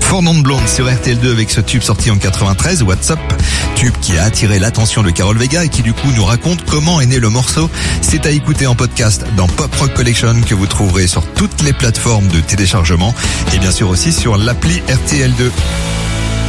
Four Non Blonde sur RTL2 avec ce tube sorti en 93, What's Up, tube qui a attiré l'attention de Carol Vega et qui du coup nous raconte comment est né le morceau. C'est à écouter en podcast dans Pop Rock Collection que vous trouverez sur toutes les plateformes de téléchargement et bien sûr aussi sur l'appli RTL2.